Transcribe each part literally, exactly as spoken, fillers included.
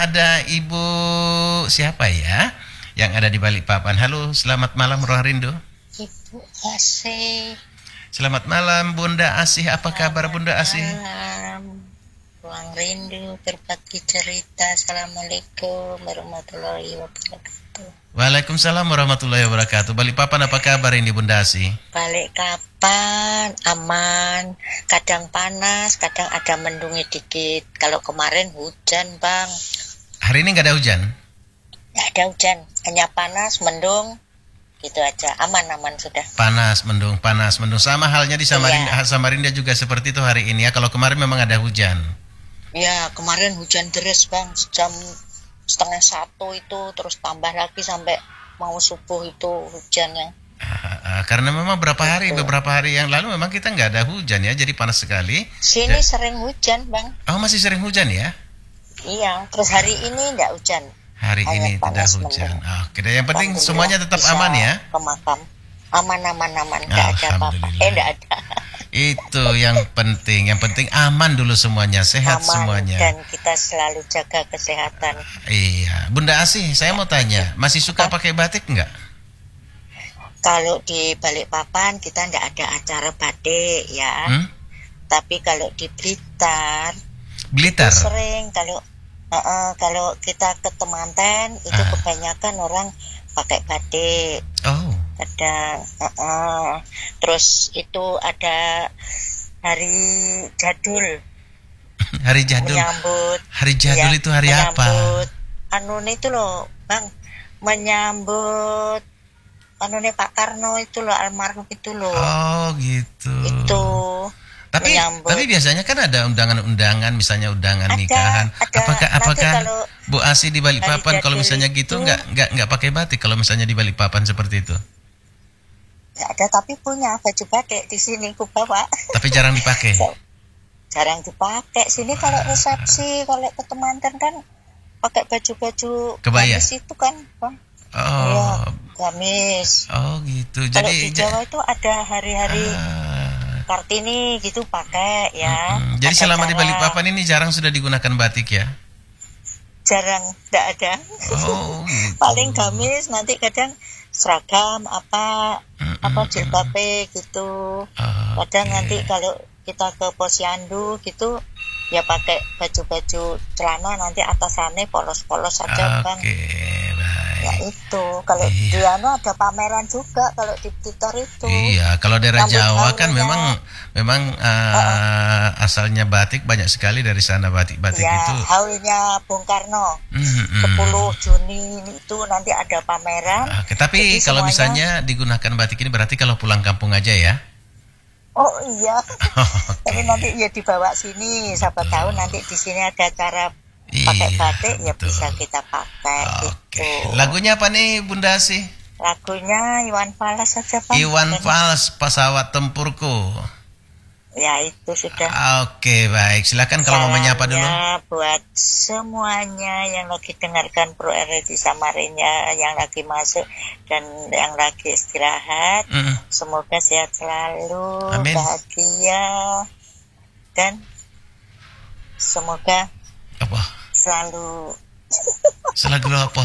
Ada Ibu siapa ya yang ada di Balikpapan? Halo, selamat malam Ruang Rindu. Ibu Asih. Selamat malam Bunda Asih. Apa kabar Bunda Asih? Malam. Ruang Rindu berbagi cerita. Assalamualaikum warahmatullahi wabarakatuh. Waalaikumsalam warahmatullahi wabarakatuh. Balikpapan apa kabar ini Bunda Asih? Balik kapan? Aman. Kadang panas, kadang ada mendungnya dikit. Kalau kemarin hujan, Bang. Hari ini nggak ada hujan? Nggak ada hujan, hanya panas, mendung, gitu aja. Aman-aman sudah. Panas, mendung, panas, mendung. Sama halnya di Samarinda, Iya. Samarinda juga seperti itu hari ini ya. Kalau kemarin memang ada hujan. Ya, kemarin hujan deras, Bang. Jam setengah satu itu, terus tambah lagi sampai mau subuh itu hujannya. Ah, ah, karena memang beberapa hari, Gitu. beberapa hari yang lalu memang kita nggak ada hujan ya, jadi panas sekali. Sini Ja- sering hujan, Bang. Oh, masih sering hujan ya? Iya, terus hari ini enggak hujan. Hari Hanya ini tidak panas hujan. mendung. Oke, deh, yang penting Alhamdulillah, semuanya tetap bisa aman ya. ke makam. Aman, aman, aman. Enggak ada apa-apa. Alhamdulillah. Eh, enggak ada. Itu yang penting. Yang penting aman dulu semuanya, sehat Aman, semuanya. dan kita selalu jaga kesehatan. Iya, Bunda Asih, saya mau tanya, masih suka pakai batik nggak? Kalau di Balikpapan kita enggak ada acara batik ya. Hmm? Tapi kalau di Blitar Blitar. itu sering kalau uh, uh, kalau kita ke temanten itu Ah. kebanyakan orang pakai batik. Oh, Kadang uh, uh. Terus itu ada hari jadul hari jadul. menyambut Hari jadul ya, itu hari apa? menyambut anu itu loh Bang, menyambut anu Pak Karno itu loh, almarhum itu loh. Oh, gitu. Itu Tapi menyambut. tapi biasanya kan ada undangan-undangan, misalnya undangan Ada, nikahan. ada. Apakah Nanti apakah kalau Bu Asih di Balikpapan hari kalau jadul misalnya gitu itu- nggak nggak nggak pakai batik kalau misalnya di Balikpapan seperti itu? nggak ada, tapi punya baju batik di sini ku bawa. Tapi jarang dipakai. Jarang dipakai sini kalau resepsi, kalau ke temanten kan pakai baju-baju Kebaya? gamis itu kan, Bang. Oh, Iya, gamis. oh gitu. Kalau Jadi di Jawa itu ada hari-hari ah, Kartini gitu pakai ya. mm, jadi Ada selama di cara. Balikpapan ini jarang sudah digunakan batik ya? Jarang, tidak ada. Oh, gitu. Paling gamis, nanti kadang seragam apa Mm, apa mm, jilbabe gitu. mm. Kadang Oke. nanti kalau kita ke posyandu gitu ya pakai baju-baju celana, nanti atasannya polos-polos aja, Bang. Oke, Ya baik. itu, kalau Iya. di anu ada pameran juga kalau di Blitar itu. Iya, kalau daerah Rambut Jawa kan haurnya. memang memang uh, asalnya batik banyak sekali dari sana batik-batik Ya, itu. haulnya Bung Karno. Mm, mm. sepuluh Juni itu nanti ada pameran. Oke, tapi Jadi kalau semuanya- misalnya digunakan batik ini berarti kalau pulang kampung aja ya? Oh iya. Oke. Tapi nanti ya dibawa sini, siapa Betul. tahu nanti di sini ada cara pakai Iya, batik ya betul. bisa kita pakai Oke. gitu. Lagunya apa nih Bunda Asih? Lagunya Iwan Fals saja, Bang. Iwan Dan- Fals, Pesawat Tempurku. Ya itu sudah. Oke, baik. Silakan kalau mau menyapa dulu. Salamnya buat semuanya yang lagi dengarkan Pro R di Samarinda, yang lagi masuk dan yang lagi istirahat. Mm. Semoga sehat selalu, Amin. bahagia, dan semoga Apa? selalu Selagu apa?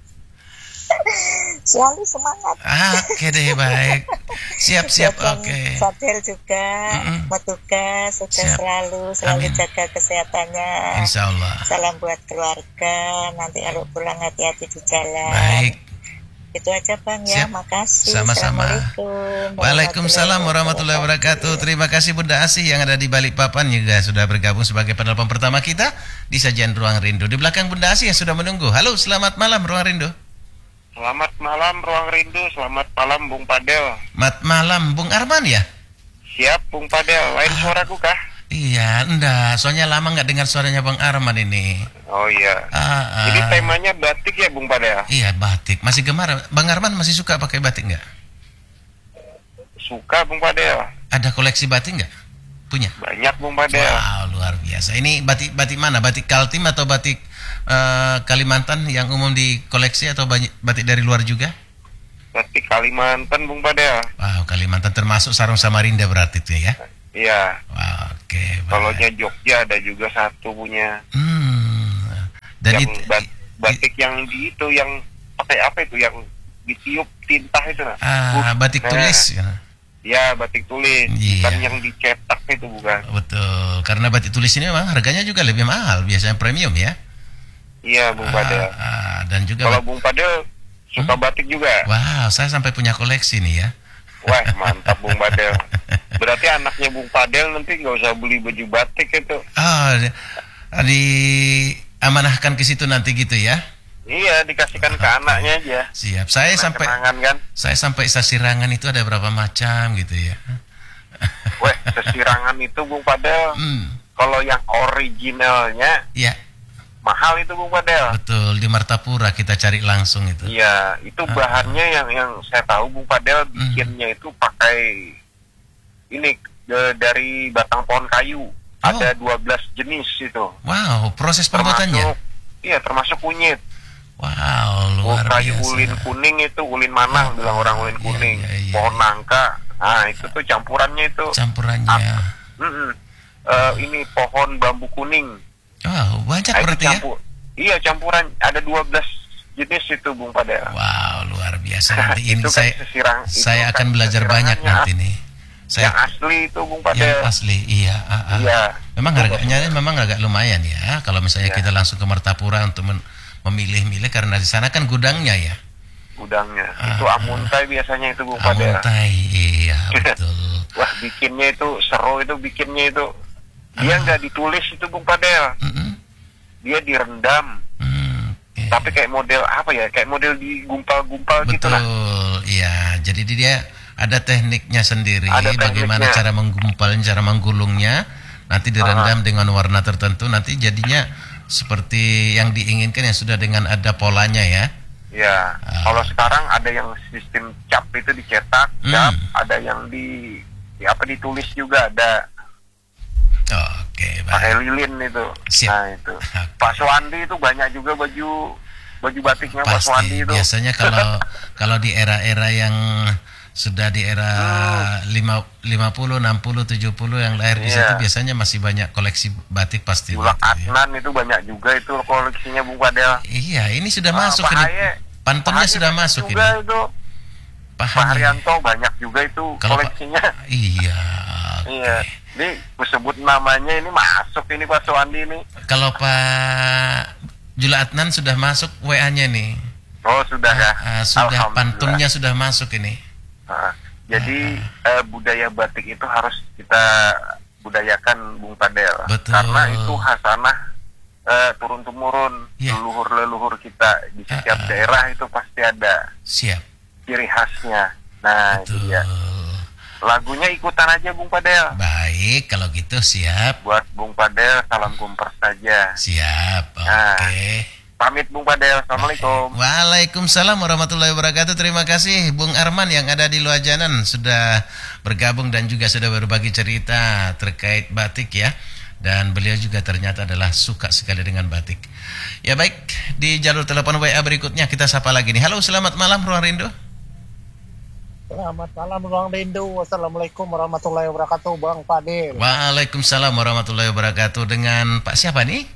selalu semangat. Ah, oke deh, baik. Siap, siap. Dan Oke. Fadel juga Mm-mm. bertugas, sudah Siap. selalu selalu Amin. jaga kesehatannya. Insya Allah. Salam buat keluarga. Nanti kalau pulang hati-hati di jalan. Baik. Itu aja, Bang ya. Siap. Makasih. Sama-sama. Assalamualaikum Waalaikumsalam warahmatullahi wabarakatuh. Terima kasih Bunda Asih yang ada di Balikpapan juga sudah bergabung sebagai penelpon pertama kita di sajian Ruang Rindu. Di belakang Bunda Asih yang sudah menunggu. Halo, selamat malam Ruang Rindu. Selamat malam Ruang Rindu, selamat malam Bung Padel. Mat malam Bung Arman ya? Siap Bung Padel, lain suaraku kah? Iya, enggak. Soalnya lama nggak dengar suaranya Bang Arman ini. Oh iya. Ah, ah. Jadi temanya batik ya Bung Padel? Iya, batik. Masih gemar. Bang Arman masih suka pakai batik nggak? Suka Bung Padel, Ada koleksi batik nggak? Punya? banyak Bung Padel. Wow, luar biasa. Ini batik batik mana? Batik Kaltim atau batik eh, Kalimantan yang umum di koleksi atau banyak, batik dari luar juga? Batik Kalimantan Bung Padel. Wow, Kalimantan termasuk sarung Samarinda berarti itu ya? Iya. Wow, oke. baik. Kalau Jogja ada juga satu punya. Hmm, Dan yang it- bat- i- batik yang di itu yang pakai apa itu yang ditiup tinta itu nah. ah, batik Nah, tulis ya. Ya batik tulis, Iya. bukan yang dicetak itu bukan. Betul, karena batik tulis ini memang harganya juga lebih mahal, biasanya premium ya. Iya Bung Padel. Ah, ah, dan juga Kalau bat- Bung Padel suka batik juga. wow, saya sampai punya koleksi nih ya. Wah mantap Bung Padel. Berarti anaknya Bung Padel nanti nggak usah beli baju batik itu. Oh, di, diamanahkan ke situ nanti gitu ya. Iya dikasihkan ke anaknya aja. Siap. Saya sampai Kenangan kan. saya sampai sasirangan itu ada berapa macam gitu ya. Weh sesirangan itu Bung Padel. Hmm, Kalau yang originalnya ya, mahal itu Bung Padel. betul, di Martapura kita cari langsung itu. Iya, itu bahannya yang yang saya tahu Bung Padel Hmm. bikinnya itu pakai ini e, dari batang pohon kayu. Ada dua belas jenis itu. Wow, proses pembuatannya. Termasuk iya, termasuk kunyit. Wow, Oh, luar kayu biasa. ulin kuning itu ulin manang bilang orang ulin Iya, kuning. iya, iya, Pohon iya. nangka. Nah, itu tuh campurannya itu. Campurannya. Mm-mm. Eh, ini pohon bambu kuning. Wow, banyak Nah, itu berarti ya. campur. Iya, campuran ada dua belas jenis itu Bung Padel. Wow, luar biasa. Nanti ini Itu kan saya sesirang, itu saya kan akan belajar banyak sesirangannya. nanti nih. Saya Yang asli itu Bung yang Padel. asli, iya. ah, ah. Iya. Memang harganya memang agak lumayan ya. Kalau misalnya Iya. kita langsung ke Martapura untuk men- memilih-milih karena di sana kan gudangnya ya. Gudangnya. Ah, Itu amuntai biasanya itu Bung Padel. Amuntai, iya betul. Wah, bikinnya itu seru itu bikinnya itu. Dia Ah. nggak ditulis itu Bung Padel. Mm-mm. Dia direndam. Hmm, oke. Tapi kayak model apa ya? Kayak model digumpal-gumpal gitu lah. Betul, iya. Jadi dia ada tekniknya sendiri. Ada Bagaimana tekniknya. cara menggumpalnya, cara menggulungnya. Nanti direndam dengan warna tertentu. Nanti jadinya seperti yang diinginkan yang sudah dengan ada polanya ya. Ya, Ah. kalau sekarang ada yang sistem cap itu dicetak, Hmm. cap, ada yang di, di apa ditulis juga ada Oke, pakai baik. lilin itu. Siap. Nah itu. Oke. Pak Suwandi itu banyak juga baju baju batiknya Pak Suwandi Pasti. itu. Biasanya kalau kalau di era-era yang sudah di era lima lima puluh, enam puluh, tujuh puluh yang lahir di Iya. situ biasanya masih banyak koleksi batik pasti. Bulak gitu ya. Adnan itu banyak juga itu koleksinya Bung Padel. Iya, ini sudah Ah, masuk Pak ini. Haye, Pantunnya Pak Haye sudah banyak masuk ini. juga itu. Pak Pak Haye. Haryanto banyak juga itu Kalau Pak- koleksinya. Iya. oke. Iya. Ini disebut namanya ini masuk ini Pak Suwandi ini. Kalau Pak Jula Adnan sudah masuk W A-nya nih. Oh sudah ya. Ah, sudah Alhamdulillah. pantunnya sudah masuk ini. Ah, jadi eh, budaya batik itu harus kita budayakan Bung Padel. Betul. Karena itu hasanah eh, turun temurun Iya. leluhur-leluhur kita di setiap Ah, ah. daerah itu pasti ada Siap. ciri khasnya. Nah itu Betul. dia. Lagunya ikutan aja Bung Padel. Baik, kalau gitu siap. Buat Bung Padel salam kumpers saja. Siap. Oke. Nah. Pamit Bung Padel. Assalamualaikum. Waalaikumsalam warahmatullahi wabarakatuh. Terima kasih Bung Arman yang ada di Luajanan sudah bergabung dan juga sudah berbagi cerita terkait batik ya. Dan beliau juga ternyata adalah suka sekali dengan batik. Ya baik, di jalur telepon W A berikutnya kita sapa lagi nih. Halo, selamat malam Ruang Rindu. Selamat malam Ruang Rindu. Wassalamualaikum warahmatullahi wabarakatuh Bang Fadil. Waalaikumsalam warahmatullahi wabarakatuh. Dengan Pak siapa nih?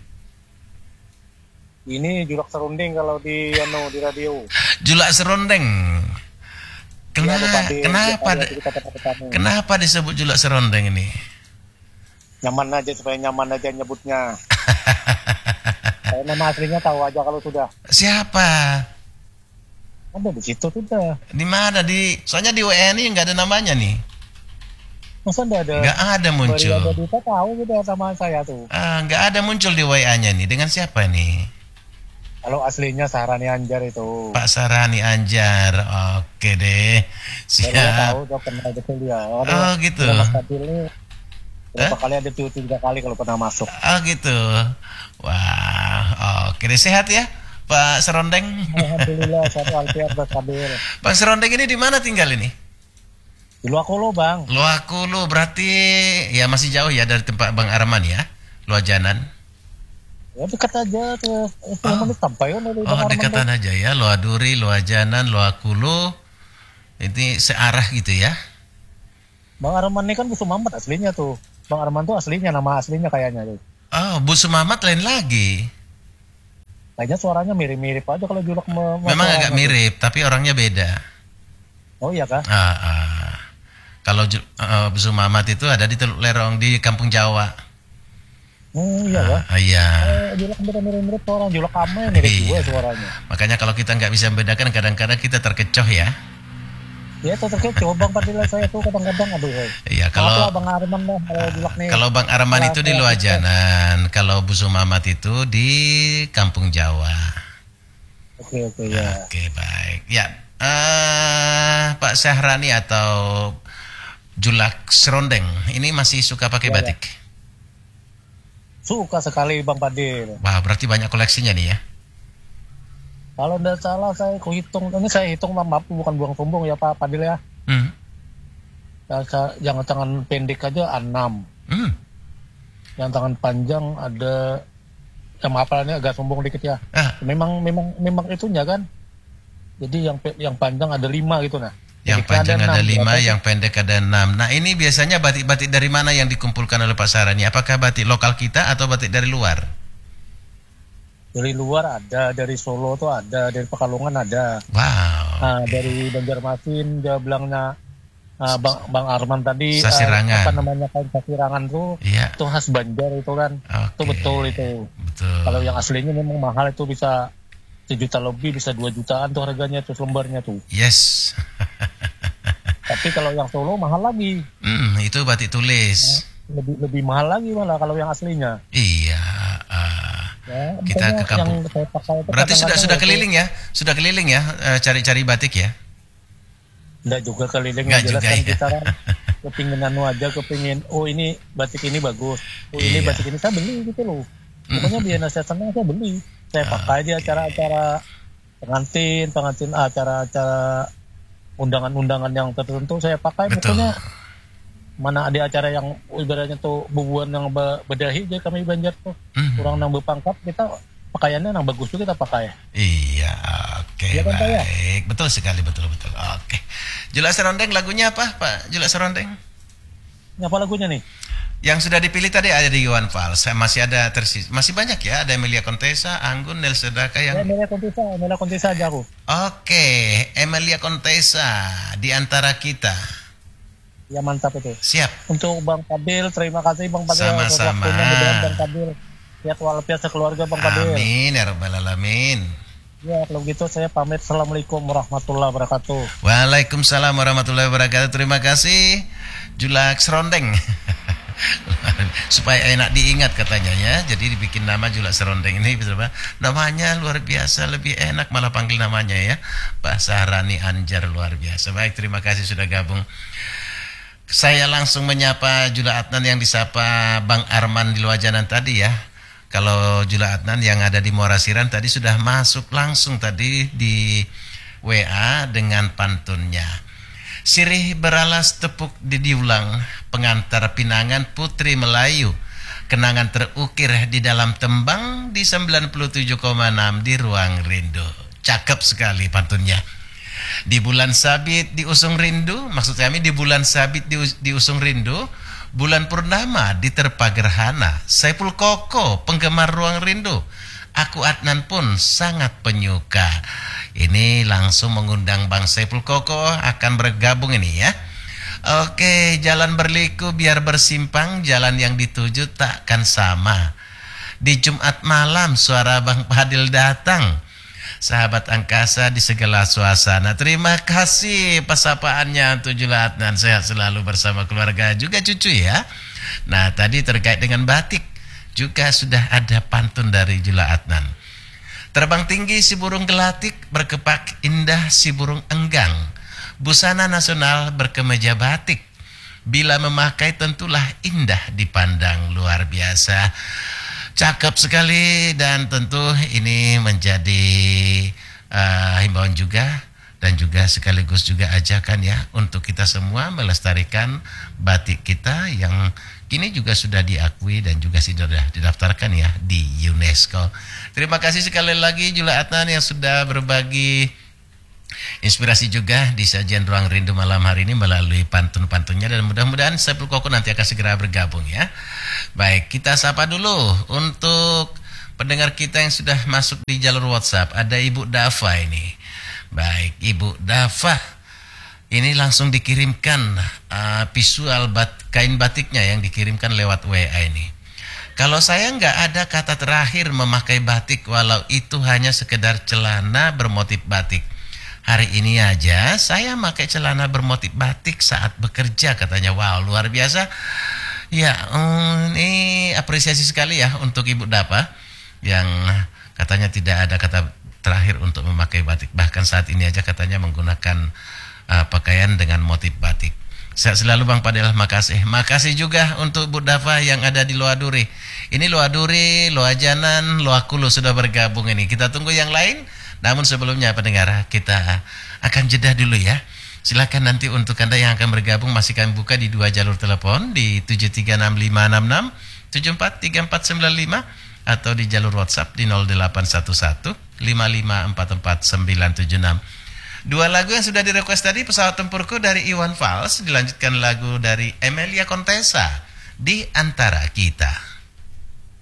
Ini julak serunding kalau di anu di radio. Julak Serondeng. Kena, Iya, Pak Fadil. kenapa Ada cerita-cerita kamu. kenapa disebut Julak Serondeng ini? Nyaman aja supaya nyaman aja nyebutnya. Saya nama aslinya tahu aja kalau sudah. Siapa? Ada di situ sudah. Di mana di? Soalnya di W A ini nggak ada namanya nih. Masa enggak ada? Nggak ada muncul. Baru ada berita tahu gitu ya sama saya tuh. Ah, nggak ada muncul di W A-nya nih. Dengan siapa nih? Kalau aslinya Sahrani Anjar itu. Pak Sarani Anjar. Oke deh. Baru dia tahu Siap. dia kenal betul dia. Oh, gitu. Mas Fadil ini berapa Hah? kali ada tuh tiga kali kalau pernah masuk. Oh gitu. Wah, oke deh, sehat ya Pak Serondeng. Alhamdulillah satu alfiat Mas Fadil. Pak Serondeng ini di mana tinggal ini? Di Luakolo Bang. Luakulu berarti ya masih jauh ya dari tempat Bang Arman ya. Luajanan. Ya dekat aja tuh. sepuluh menit sampai kan dari Oh, Bang Arman dekatan tuh. aja ya. Luaduri, Luajanan, Luakulu. Ini searah gitu ya. Bang Arman ini kan Busu Mamat aslinya tuh. Bang Arman tuh aslinya nama aslinya kayaknya tuh. Oh, Bu Sumamat lain lagi. Kayaknya suaranya mirip-mirip aja kalau Julak me- Memang agak mirip, tapi orangnya beda. Oh iya kah? Ah, ah. Kalau Ju- uh, Bu Sumamat itu ada di Teluk Lerong di Kampung Jawa. Oh iya kah? Ah, iya. Eh, Julak mirip-mirip orang Julak Ame mirip Iya. gue suaranya. Makanya kalau kita nggak bisa membedakan, kadang-kadang kita terkecoh ya. Ya tetep coba Bang Padilla saya tuh kadang-kadang aduh. Saya. Iya, Maaf kalau lah Bang Arman lah kalau Julak nih. kalau Bang Arman itu di Luajanan, kalau Bu Sumamat itu di Kampung Jawa. Oke oke ya. Oke, baik. Ya, eh, Pak Syahrani atau Julak Serondeng, ini masih suka pakai Ya, ya. batik? Suka sekali Bang Padil. Wah, berarti banyak koleksinya nih ya? Kalau tidak salah saya hitung, ini saya hitung maaf bukan buang sombong ya Pak Padil ya. Hmm. Ya, saya- yang tangan pendek aja enam, Hmm. yang tangan panjang ada, ya maaf lah ini agak sombong dikit ya. Ah, Memang memang memang itunya kan. Jadi yang pe- yang panjang ada lima gitu nah. yang Pendeknya panjang ada enam, lima, berapa? yang pendek ada enam. Nah, ini biasanya batik-batik dari mana yang dikumpulkan oleh Pak Syahrani? Apakah batik lokal kita atau batik dari luar? Dari luar ada, dari Solo tuh ada, dari Pekalongan ada. Wow. Nah, dari Banjarmasin dia bilangnya ah, Bang Bang Arman tadi ah, Sasirangan. apa namanya kain sasirangan tuh Iya. itu khas Banjar itu kan. Itu Oke. betul itu. Betul. Kalau yang aslinya memang mahal itu bisa sejuta lebih, bisa dua jutaan tuh harganya tuh lembarnya tuh. Yes. Tapi kalau yang Solo mahal lagi, Hmm, itu batik tulis. lebih lebih mahal lagi malah kalau yang aslinya. Iya. ah. Ya, Kita makanya ke kampung. Yang saya pakai itu Berarti sudah kadang-kadang sudah itu- keliling ya? Sudah keliling ya eh, cari-cari batik ya? Nggak juga keliling Nggak yang jelas juga kan ya. kita kan kepingin anu aja, kepingin oh ini batik ini bagus, oh ini Iya. batik ini saya beli gitu loh. Pokoknya biar saya senang saya beli, saya pakai di acara-acara pengantin, pengantin acara-acara undangan-undangan yang tertentu saya pakai. Betul. Pokoknya mana ada acara yang ibaratnya tuh bubuan yang be- bedahi aja kami Banjar tuh Mhm. kurang nambah pangkat kita pakaiannya yang bagus juga kita pakai. Iya, oke, Iya kan, Pak, ya? baik. Betul sekali, betul betul. Oke. Julak Serondeng lagunya apa, Pak? Julak Serondeng? Ini apa lagunya nih? Yang sudah dipilih tadi ada di Iwan Fals. Masih ada tersis, masih banyak ya. Ada Emilia Contessa, Anggun, Nel Sedaka Ya, yang. Emilia Contessa, Emilia Contessa aja aku. Oke, Emilia Contessa di antara kita. Ya mantap itu. Siap. Untuk Bang Fadil, terima kasih Bang Fadil atas Sama-sama. waktunya. Mudah-mudahan Bang Fadil sehat walafiat sekeluarga Bang Fadil. Amin ya rabbal alamin. Ya kalau gitu saya pamit. Assalamualaikum warahmatullahi wabarakatuh. Waalaikumsalam warahmatullahi wabarakatuh. Terima kasih Julak Serondeng. Supaya enak diingat katanya ya. Jadi dibikin nama Julak Serondeng ini namanya luar biasa, lebih enak malah panggil namanya ya. Pak Syahrani Anjar luar biasa. Baik, terima kasih sudah gabung. Saya langsung menyapa Jula Adnan yang disapa Bang Arman di Luajanan tadi ya. Kalau Jula Adnan yang ada di Muara Siran tadi sudah masuk langsung tadi di W A dengan pantunnya. Sirih beralas tepuk di diulang, pengantar pinangan putri Melayu. Kenangan terukir di dalam tembang di sembilan puluh tujuh koma enam di Ruang Rindu. Cakep sekali pantunnya. Di bulan sabit diusung rindu, maksud kami di bulan sabit dius, diusung rindu, bulan purnama diterpa gerhana, Saipul Koko penggemar Ruang Rindu, aku Adnan pun sangat penyuka. Ini langsung mengundang Bang Saipul Koko akan bergabung ini ya. Oke, jalan berliku biar bersimpang, jalan yang dituju takkan sama. Di Jumat malam suara Bang Fadil datang, sahabat angkasa di segala suasana. Terima kasih pesapaannya untuk Jula Adnan. Sehat selalu bersama keluarga juga cucu ya. Nah tadi terkait dengan batik juga sudah ada pantun dari Jula Adnan. Terbang tinggi si burung gelatik, berkepak indah si burung enggang. Busana nasional berkemeja batik, bila memakai tentulah indah dipandang, luar biasa. Cakep sekali dan tentu ini menjadi uh, himbauan juga dan juga sekaligus juga ajakan ya untuk kita semua melestarikan batik kita yang kini juga sudah diakui dan juga sudah didaftarkan ya di UNESCO. Terima kasih sekali lagi Jula Adnan yang sudah berbagi inspirasi juga di sajian Ruang Rindu malam hari ini melalui pantun-pantunnya dan mudah-mudahan Saipul Koko nanti akan segera bergabung ya. Baik, kita sapa dulu untuk pendengar kita yang sudah masuk di jalur WhatsApp. Ada Ibu Dava ini. Baik, Ibu Dava. Ini langsung dikirimkan uh, visual bat, kain batiknya yang dikirimkan lewat W A ini. Kalau saya nggak ada kata terakhir memakai batik, walau itu hanya sekedar celana bermotif batik. Hari ini aja saya pakai celana bermotif batik saat bekerja, katanya. Wow, luar biasa. Ya, um, ini apresiasi sekali ya untuk Ibu Dava yang katanya tidak ada kata terakhir untuk memakai batik. Bahkan saat ini aja katanya menggunakan uh, pakaian dengan motif batik. Sehat selalu Bang Padel, makasih. Makasih juga untuk Bu Dava yang ada di Loaduri. Ini Loaduri, Loajanan, Loakulu sudah bergabung ini. Kita tunggu yang lain. Namun sebelumnya pendengar, kita akan jeda dulu ya. Silakan nanti untuk Anda yang akan bergabung masih kami buka di dua jalur telepon di tujuh tiga enam lima enam enam tujuh empat tiga empat sembilan lima atau di jalur WhatsApp di nol delapan satu satu lima lima empat empat sembilan tujuh enam. Dua lagu yang sudah direquest tadi, Pesawat Tempurku dari Iwan Fals, dilanjutkan lagu dari Emilia Contessa, Di Antara Kita.